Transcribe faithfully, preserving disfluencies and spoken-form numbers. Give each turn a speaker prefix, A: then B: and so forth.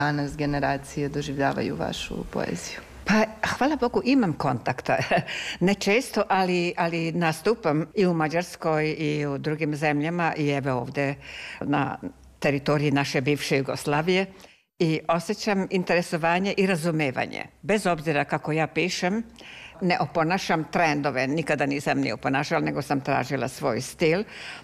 A: danas generacije doživljavaju vašu poeziju?
B: Pa, hvala Bogu, imam kontakta. Ne često, ali, ali nastupam i u Mađarskoj i u drugim zemljama i evo ovde na teritoriji naše bivše Jugoslavije i osjećam interesovanje i razumevanje. Bez obzira kako ja pišem, ne oponašam trendove, nikada nisam ni oponašala, nego sam tražila svoj stil.